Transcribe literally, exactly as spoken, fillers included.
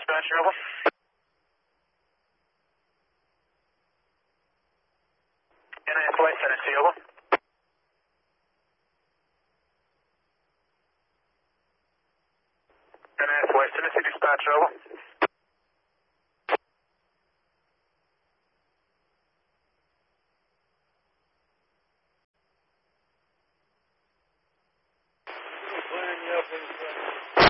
dispatcher, over. N I S West Tennessee, over. N I S West Tennessee dispatcher, over. Clearing you up in